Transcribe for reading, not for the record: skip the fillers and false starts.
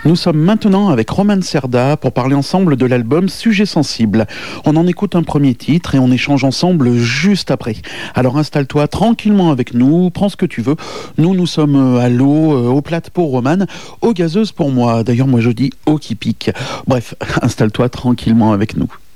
Nous sommes maintenant avec Roman Cerda pour parler ensemble de l'album Sujet sensible. On en écoute un premier titre et on échange ensemble juste après. Alors installe-toi tranquillement avec nous, prends ce que tu veux. Nous sommes à l'eau, aux plates pour Roman, aux gazeuses pour moi. D'ailleurs, moi je dis eau qui pique. Bref, installe-toi tranquillement avec nous.